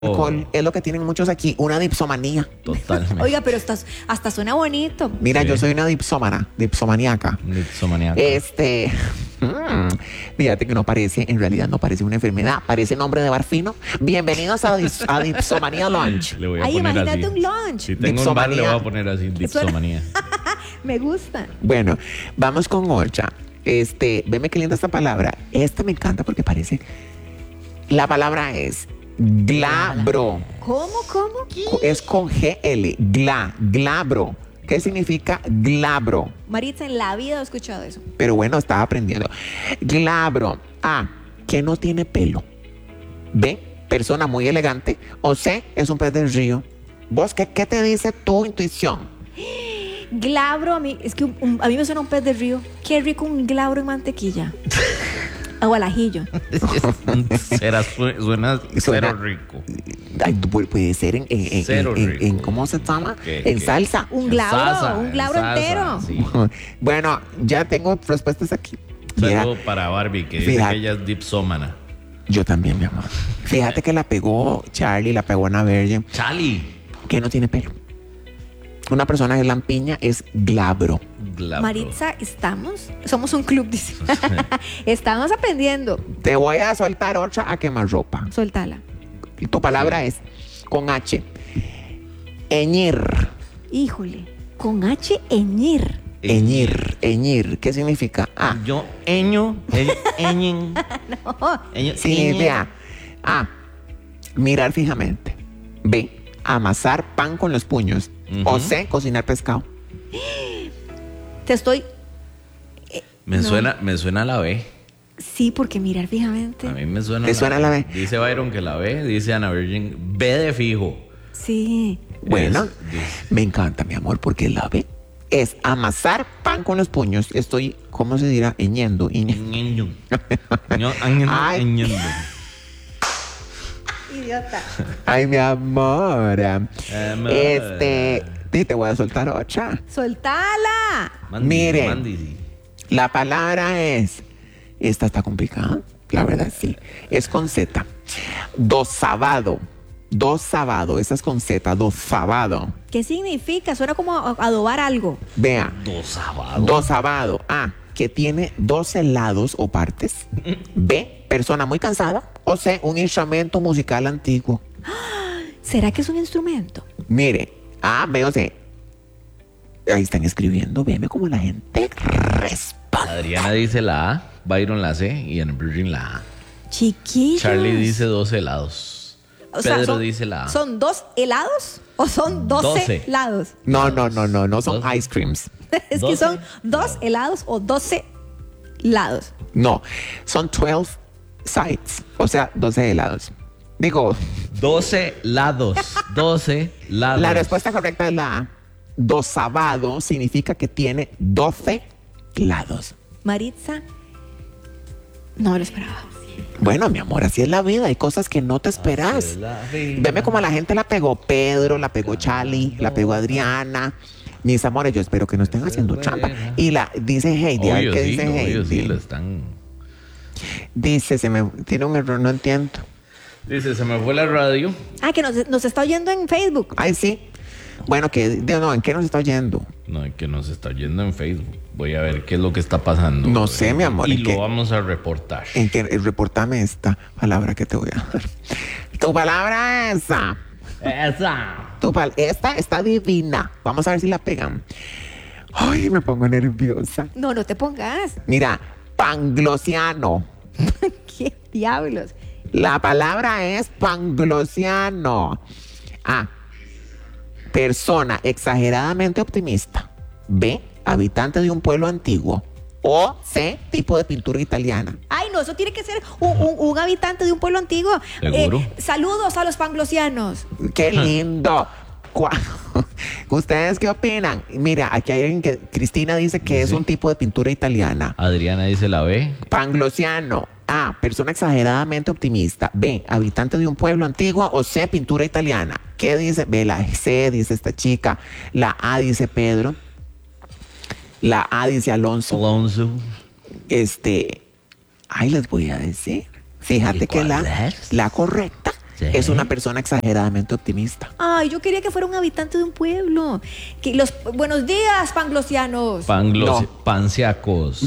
alcohol es lo que tienen muchos aquí, una dipsomanía. Totalmente. Oiga, pero hasta suena bonito. Mira, Sí. yo soy una dipsomaníaca. Dipsomaníaca. Fíjate que no parece, en realidad no parece una enfermedad, parece nombre de bar fino. Bienvenidos a Dipsomanía Lunch. Le voy a Ay, poner imagínate así. un lunch. Si tengo un bar, le voy Dipsomanía. a poner así, dipsomanía. Me gusta. Bueno, vamos con otra. Veme qué linda esta palabra. Esta me encanta porque parece. La palabra es glabro. ¿Cómo? Es con GL. Glabro. ¿Qué significa glabro? Maritza, en la vida he escuchado eso. Pero bueno, estaba aprendiendo. Glabro. A, que no tiene pelo. B, persona muy elegante. O C, es un pez del río. ¿Vos qué te dice tu intuición? Glabro, a mí, es que a mí me suena un pez de río. Qué rico un glabro en mantequilla. O al ajillo. Suena cero rico. Ay, puede ser Cero rico. en ¿cómo se llama? ¿Qué? En salsa. Un glabro, Salsa, un glabro salsa, entero. sí. Bueno, ya tengo respuestas aquí. Mira, Saludo para Barbie, que dice Fíjate. que ella es dipsómana. yo también, mi amor. Fíjate que la pegó Charlie, la pegó Ana Virgen, Chali. que no tiene pelo. Una persona que es lampiña es glabro. Glabro. Maritza, somos un club, dice. Estamos aprendiendo. Te voy a soltar otra a quemarropa. Suéltala. Tu palabra es con H. Eñir. Híjole, con H, eñir. Eñir. ¿Qué significa? A. Yo, eño, eñen. Eño, Sí, eñen. vea. A. Mirar fijamente. B. Amasar pan con los puños. O C. Cocinar pescado. Te estoy. Me No. suena la B. Sí, porque mirar fijamente. A mí me suena. ¿Te suena la B? Dice Byron que la B, dice Ana Virgin, B de fijo. Sí. Bueno, dice. me encanta, mi amor, porque la B es amasar pan con los puños. Estoy, ¿cómo se dirá? Eñendo. Ñeño. Ño, añendo, Ay. eñendo. Idiota. Ay, mi amor. Amor. Te voy a soltar otra. ¡Soltala! Mire. Mandi. La palabra es. Esta está complicada, la verdad sí. Es con Z. Dosabado. Esa es con Z. Dosabado. ¿Qué significa? Suena como adobar algo. Vea. Dosabado. Dosabado. A. Que tiene 12 lados o partes. B. Persona muy cansada. O C. Un instrumento musical antiguo. ¿Será que es un instrumento? Mire. A, B o C. Ahí están escribiendo. Veme como la gente responde. Adriana dice la A, Byron la C y Ana Virgin la A. Chiquillos. Charlie dice 12 helados. O sea, Pedro dice la A. ¿Son 2 helados o son 12 lados? No son 12. ice creams. Es que 12 son 2 helados o 12 lados. No, son 12 sides, o sea, 12 helados. Digo, 12 lados. 12 lados. la respuesta correcta es la A. Dosabado significa que tiene 12 lados. Maritza, no me lo esperaba. Bueno, mi amor, así es la vida. Hay cosas que no te esperas. Veme como la gente la pegó Pedro, la pegó Charlie, la pegó Adriana. Mis amores, yo espero que no estén haciendo trampa. Y dice Heidi, a ver Obvio, qué sí, dice obvio, sí, Heidi. lo están. Dice, tiene un error, no entiendo. Dice, se me fue la radio. Ah, que nos está oyendo en Facebook. Ay, sí. Bueno, ¿en qué nos está oyendo? No, que nos está yendo en Facebook. Voy a ver qué es lo que está pasando. No sé, mi amor, Y ¿en qué? lo vamos a reportar. En que reportame esta palabra que te voy a dar. Tu palabra es esa. Esa. Esta está divina. Vamos a ver si la pegan. Ay, me pongo nerviosa. No te pongas. Mira, panglosiano. ¿Qué diablos? La palabra es panglosiano. A. Persona exageradamente optimista. B. Habitante de un pueblo antiguo. O C. Tipo de pintura italiana. Ay, no, eso tiene que ser un habitante de un pueblo antiguo. ¿Seguro? Saludos a los panglosianos. ¡Qué lindo! ¿Ustedes qué opinan? Mira, aquí hay alguien que Cristina dice que es Sí. un tipo de pintura italiana. Adriana dice la B. Panglosiano. A. Persona exageradamente optimista. B. Habitante de un pueblo antiguo. O C. Pintura italiana. ¿Qué dice? B. La C dice esta chica. La A dice Pedro. La A dice Alonso. Alonso. Ay, les voy a decir. Fíjate ¿Y que cuál es? la correcta Sí. Es una persona exageradamente optimista. Ay, yo quería que fuera un habitante de un pueblo. Buenos días, panglosianos. No. Panciacos.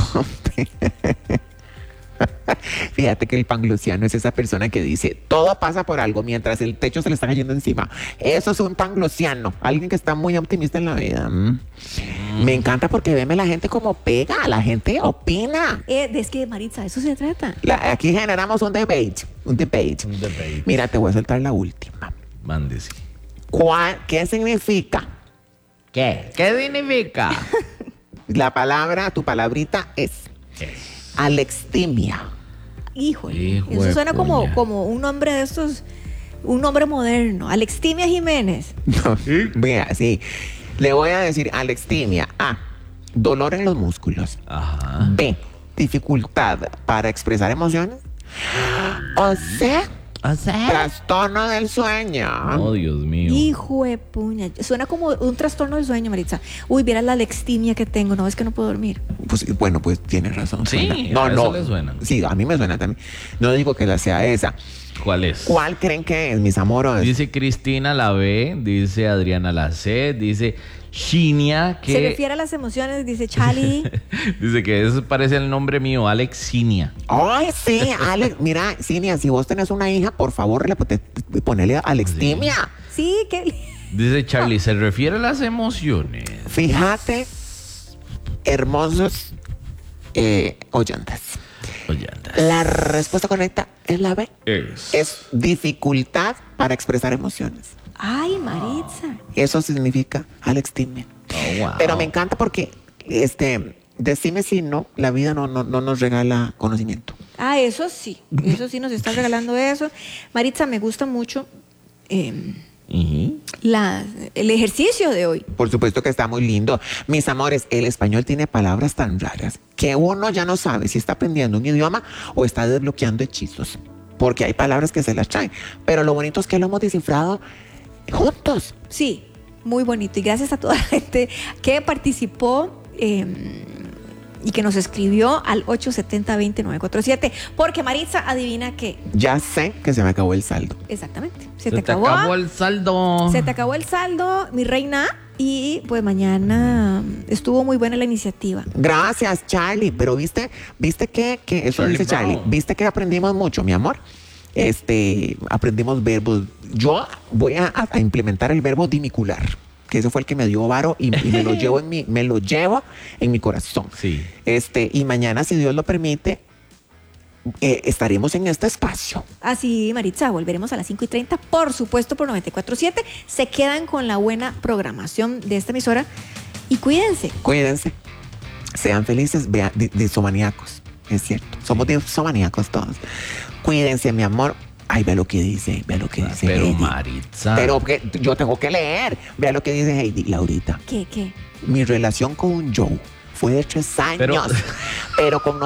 Fíjate que el panglossiano es esa persona que dice, todo pasa por algo mientras el techo se le está cayendo encima. Eso es un panglossiano, alguien que está muy optimista en la vida. Me encanta porque veme la gente como pega, la gente opina. Es que, Maritza, de eso se trata. Aquí generamos un debate. Un debate. Mira, te voy a soltar la última. Mándese. ¿Qué significa? ¿Qué? ¿Qué significa? La palabra, tu palabrita es alextimia. Híjole, Hijo eso de suena puña. como un nombre de estos, un nombre moderno. Alextimia Jiménez. Vea, sí. Le voy a decir alextimia. A, dolor en los músculos. Ajá. B, dificultad para expresar emociones. O C, trastorno del sueño. Oh, Dios mío. Hijo de puña. Suena como un trastorno del sueño, Maritza. Uy, vieras la alextimia que tengo. No, es que no puedo dormir. Pues bueno, pues tienes razón. Sí, suena. a eso le suena. Sí, a mí me suena también. No digo que la sea esa. ¿Cuál es? ¿Cuál creen que es, mis amores? Dice Cristina la B, dice Adriana la C, dice Shinia que... Se refiere a las emociones, dice Chali. Dice que eso parece el nombre mío, Alex Cinia. Ay, sí, Alex. Mira, Cinia, si vos tenés una hija, por favor, ponele alextimia. Sí, que... Dice Charlie, se refiere a las emociones. Fíjate, hermosos oyentes. Oye, anda. La respuesta correcta es la B. Es. Es dificultad para expresar emociones. Ay, Maritza. Eso significa alextimia. Oh, wow. Pero me encanta porque, decime si no, la vida no nos regala conocimiento. Ah, eso sí nos está regalando eso. Maritza, me gusta mucho Ujú. el ejercicio de hoy. Por supuesto que está muy lindo. Mis amores, el español tiene palabras tan raras que uno ya no sabe si está aprendiendo un idioma o está desbloqueando hechizos. Porque hay palabras que se las traen. Pero lo bonito es que lo hemos descifrado juntos. Sí, muy bonito. Y gracias a toda la gente que participó y que nos escribió al 870-2947. Porque Maritza, adivina qué. Ya sé que se me acabó el saldo. Exactamente. Se te acabó el saldo. Se te acabó el saldo, mi reina. Y pues mañana estuvo muy buena la iniciativa. Gracias, Charlie. Pero viste que eso Charlie dice Charlie. Brown. Viste que aprendimos mucho, mi amor. Aprendimos verbos. Yo voy a implementar el verbo dimicular, que ese fue el que me dio varo y me lo llevo en mi corazón. Sí. Y mañana, si Dios lo permite, estaremos en este espacio. Así, Maritza, volveremos a las 5:30, por supuesto, por 94.7. Se quedan con la buena programación de esta emisora y cuídense. Cuídense, sean felices, vean, disomaníacos, es cierto, somos disomaníacos todos. Cuídense, mi amor. Ay, vea lo que dice Pero Heidi. Maritza. Pero que yo tengo que leer. Vea lo que dice Heidi, Laurita. ¿Qué? Mi relación con Joe fue de 3 años, pero con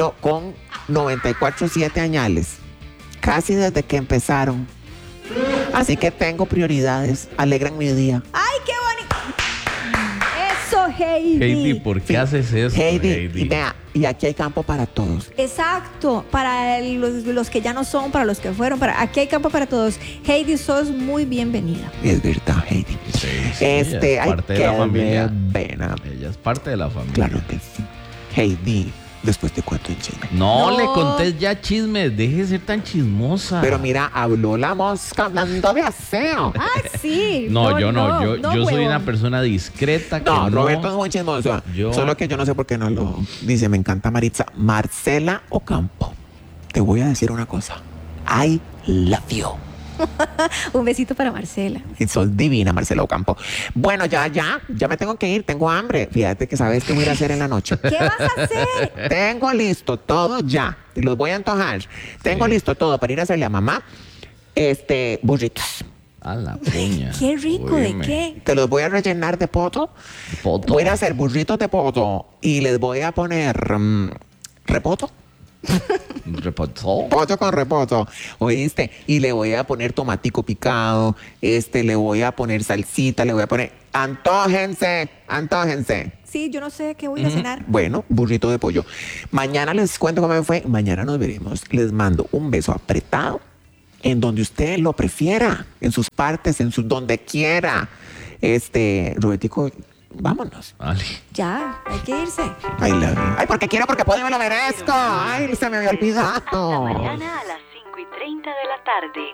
94.7 añales, casi desde que empezaron. Así que tengo prioridades, alegran mi día. ¡Ay, qué bonito! Eso, Heidi. Heidi, ¿por qué haces eso, Heidi, y vea, y aquí hay campo para todos. Exacto, para los que ya no son, para los que fueron, aquí hay campo para todos. Heidi, sos muy bienvenida. Es verdad, Heidi. Sí, ella es Ay, parte de la qué familia. pena. Ella es parte de la familia. Claro que sí. Heidi, después te cuento el chisme. No, No. le contés ya chismes. Deje de ser tan chismosa. Pero mira, habló la mosca hablando de aseo. Ah, sí. No, yo no. Yo soy huevón. una persona discreta que No, no. Roberto es muy chismoso. Yo- Solo que yo no sé por qué no lo dice. Me encanta Maritza. Marcela Ocampo. Te voy a decir una cosa. I love you. Un besito para Marcela. Y sos divina, Marcela Ocampo. Bueno, ya me tengo que ir. Tengo hambre. Fíjate que sabes qué voy a ir a hacer en la noche. ¿Qué vas a hacer? Tengo listo todo ya. Y los voy a antojar. Tengo listo todo para ir a hacerle a mamá burritos. A la puña. Qué rico, Óyeme. ¿de qué? Te los voy a rellenar de poto. Poto. Voy a hacer burritos de poto y les voy a poner repoto. Reposó. Pollo con repoto, ¿oíste? Y le voy a poner tomatico picado, le voy a poner salsita, le voy a poner... ¡Antójense! Sí, yo no sé qué voy a cenar. Bueno, burrito de pollo. Mañana les cuento cómo me fue. Mañana nos veremos. Les mando un beso apretado en donde usted lo prefiera, en sus partes, en sus donde quiera. Robertico, vámonos. Vale. Ya, hay que irse. Ay, ay, porque quiero, porque puedo y me lo merezco. Ay, se me había olvidado. Mañana a las 5:30 de la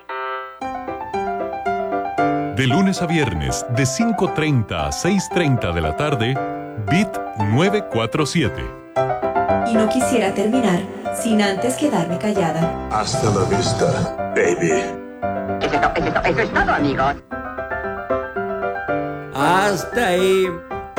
tarde. De lunes a viernes, de 5:30 a 6:30 de la tarde, Bit 947. Y no quisiera terminar sin antes quedarme callada. Hasta la vista, baby. Eso es todo, amigos. Hasta ahí.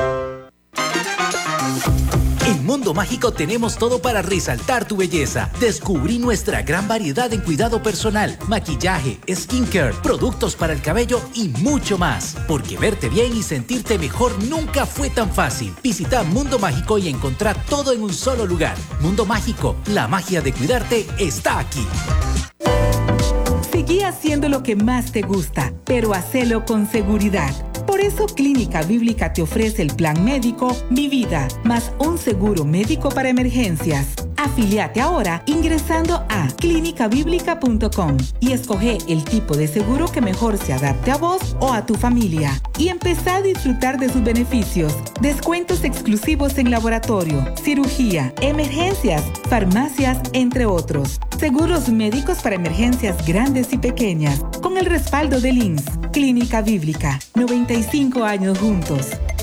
En Mundo Mágico tenemos todo para resaltar tu belleza. Descubrí nuestra gran variedad en cuidado personal, maquillaje, skincare, productos para el cabello y mucho más. Porque verte bien y sentirte mejor nunca fue tan fácil. Visita Mundo Mágico y encontrá todo en un solo lugar. Mundo Mágico, la magia de cuidarte está aquí. Seguí haciendo lo que más te gusta, pero hacelo con seguridad. Por eso Clínica Bíblica te ofrece el plan médico Mi Vida, más un seguro médico para emergencias. Afíliate ahora ingresando a clinicabiblica.com y escoge el tipo de seguro que mejor se adapte a vos o a tu familia. Y empezá a disfrutar de sus beneficios. Descuentos exclusivos en laboratorio, cirugía, emergencias, farmacias, entre otros. Seguros médicos para emergencias grandes y pequeñas. Con el respaldo del INSS. Clínica Bíblica. 95 años juntos.